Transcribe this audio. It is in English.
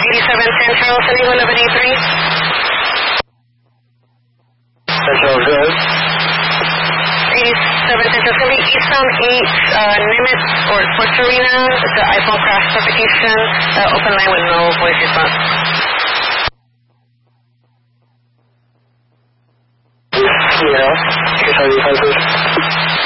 87 Central, sending 1183. Central, good. 87 Central, it's going to be eastbound 8, Nimitz or Sports Arena. It's an iPhone crash notification, open line with no voice response. Yeah, here's how you